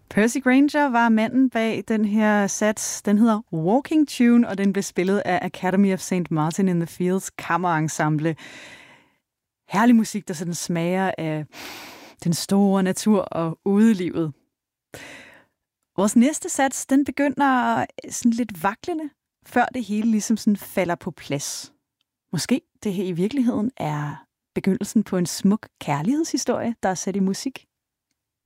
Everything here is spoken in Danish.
Percy Grainger var manden bag den her sats. Den hedder Walking Tune, og den blev spillet af Academy of St. Martin in the Fields kammerensemble. Herlig musik, der sådan smager af den store natur og udelivet. Vores næste sats, den begynder sådan lidt vaklende, før det hele ligesom sådan falder på plads. Måske det her i virkeligheden er begyndelsen på en smuk kærlighedshistorie, der er sat i musik.